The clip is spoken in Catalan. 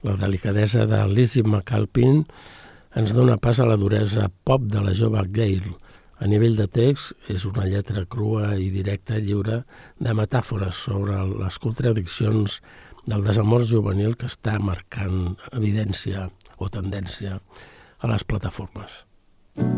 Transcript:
La delicadesa de Lizzie McAlpin ens dona pas a la duresa pop de la jove Gail. A nivell de text, és una lletra crua i directa, lliure de metàfores sobre les contradiccions del desamor juvenil que està marcant evidència o tendència a les plataformes.